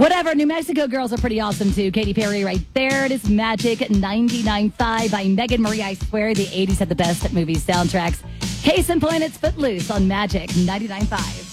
Whatever, New Mexico girls are pretty awesome too. Katy Perry right there. It is Magic 99.5 by Megan Marie. I swear the 80s had the best movie soundtracks. Case in point, it's Footloose on Magic 99.5.